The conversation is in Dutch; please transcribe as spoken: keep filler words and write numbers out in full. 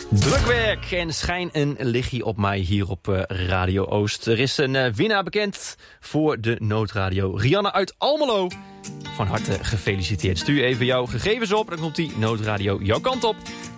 Drukwerk en schijn een lichtje op mij hier op uh, Radio Oost. Er is een uh, winnaar bekend voor de Noodradio. Rianne uit Almelo. Van harte gefeliciteerd. Stuur even jouw gegevens op, dan komt die Noodradio jouw kant op.